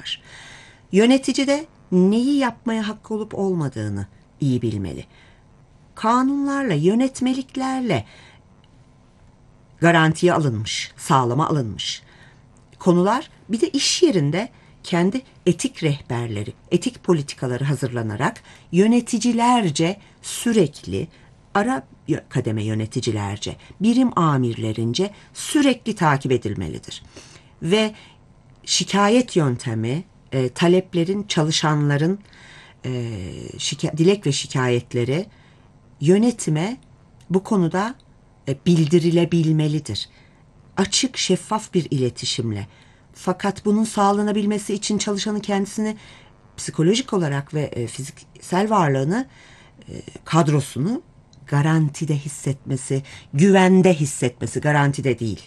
var. Yönetici de neyi yapmaya hakkı olup olmadığını iyi bilmeli. Kanunlarla, yönetmeliklerle garantiye alınmış, sağlama alınmış konular. Bir de iş yerinde kendi etik rehberleri, etik politikaları hazırlanarak yöneticilerce sürekli, ara kademe yöneticilerce, birim amirlerince sürekli takip edilmelidir. Ve şikayet yöntemi, taleplerin, çalışanların dilek ve şikayetleri yönetime bu konuda bildirilebilmelidir. Açık, şeffaf bir iletişimle. Fakat bunun sağlanabilmesi için çalışanın kendisini psikolojik olarak ve fiziksel varlığını, kadrosunu garantide hissetmesi, güvende hissetmesi, garantide değil,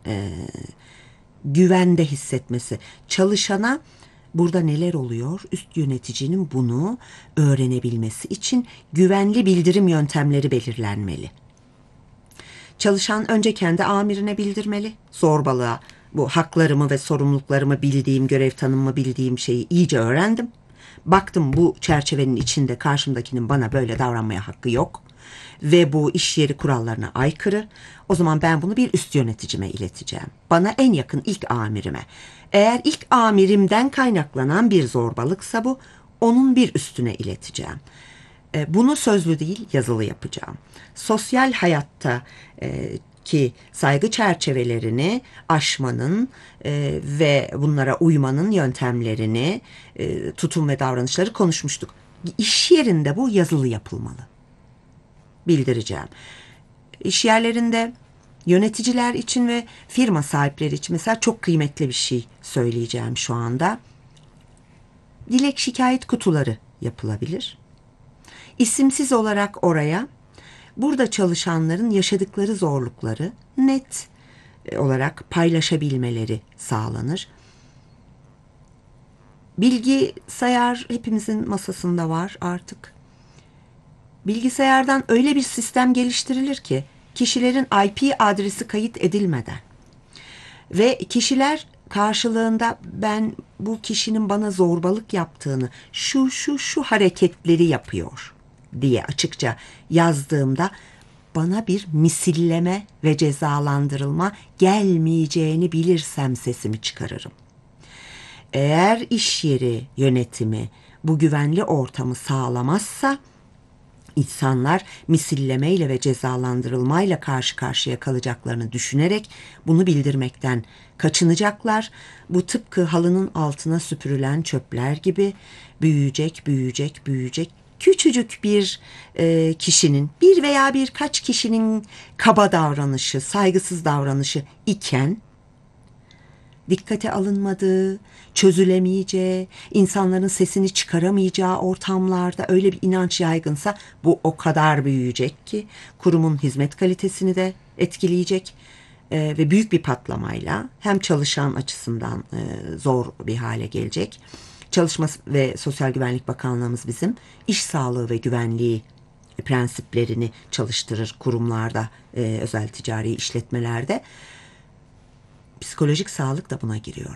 güvende hissetmesi. Çalışana burada neler oluyor? Üst yöneticinin bunu öğrenebilmesi için güvenli bildirim yöntemleri belirlenmeli. Çalışan önce kendi amirine bildirmeli. Zorbalığa, bu haklarımı ve sorumluluklarımı bildiğim, görev tanımımı bildiğim şeyi iyice öğrendim. Baktım bu çerçevenin içinde karşımdakinin bana böyle davranmaya hakkı yok. Ve bu iş yeri kurallarına aykırı. O zaman ben bunu bir üst yöneticime ileteceğim. Bana en yakın ilk amirime. Eğer ilk amirimden kaynaklanan bir zorbalıksa bu, onun bir üstüne ileteceğim. Bunu sözlü değil, yazılı yapacağım. Sosyal hayatta ki saygı çerçevelerini aşmanın ve bunlara uymanın yöntemlerini, tutum ve davranışları konuşmuştuk. İş yerinde bu yazılı yapılmalı. Bildireceğim. İş yerlerinde yöneticiler için ve firma sahipleri için mesela çok kıymetli bir şey söyleyeceğim şu anda. Dilek şikayet kutuları yapılabilir. İsimsiz olarak oraya burada çalışanların yaşadıkları zorlukları net olarak paylaşabilmeleri sağlanır. Bilgisayar hepimizin masasında var artık. Bilgisayardan öyle bir sistem geliştirilir ki kişilerin IP adresi kayıt edilmeden ve kişiler karşılığında ben bu kişinin bana zorbalık yaptığını, şu hareketleri yapıyor diye açıkça yazdığımda bana bir misilleme ve cezalandırılma gelmeyeceğini bilirsem sesimi çıkarırım. Eğer iş yeri yönetimi bu güvenli ortamı sağlamazsa İnsanlar misillemeyle ve cezalandırılmayla karşı karşıya kalacaklarını düşünerek bunu bildirmekten kaçınacaklar. Bu tıpkı halının altına süpürülen çöpler gibi büyüyecek. Küçücük bir kişinin, bir veya birkaç kişinin kaba davranışı, saygısız davranışı iken dikkate alınmadığı, çözülemeyeceği, insanların sesini çıkaramayacağı ortamlarda öyle bir inanç yaygınsa bu o kadar büyüyecek ki kurumun hizmet kalitesini de etkileyecek ve büyük bir patlamayla hem çalışan açısından zor bir hale gelecek. Çalışma ve Sosyal Güvenlik Bakanlığımız bizim iş sağlığı ve güvenliği prensiplerini çalıştırır kurumlarda, özel ticari işletmelerde. Psikolojik sağlık da buna giriyor.